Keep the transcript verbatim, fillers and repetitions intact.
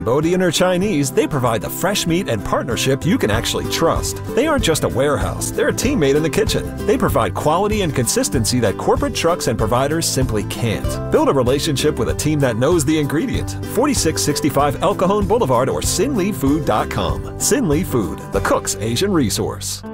Cambodian or Chinese, they provide the fresh meat and partnership you can actually trust. They aren't just a warehouse, they're a teammate in the kitchen. They provide quality and consistency that corporate trucks and providers simply can't. Build a relationship with a team that knows the ingredient. forty-six sixty-five El Cajon Boulevard or Sin Lee Food dot com. Sin Lee Food, the cook's Asian resource.